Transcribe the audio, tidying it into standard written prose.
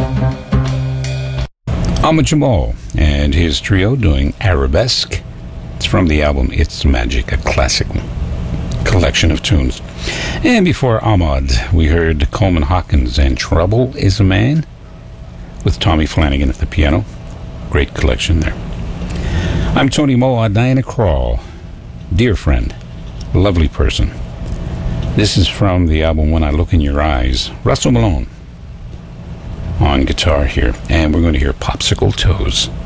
Ahmad Jamal and his trio doing Arabesque. It's from the album It's Magic, a classic collection of tunes. And before Ahmad, we heard Coleman Hawkins and Trouble is a Man with Tommy Flanagan at the piano. Great collection there. I'm Tony Moa. Diana Krall, dear friend, lovely person. This is from the album When I Look in Your Eyes. Russell Malone on guitar here, and we're going to hear Popsicle Toes.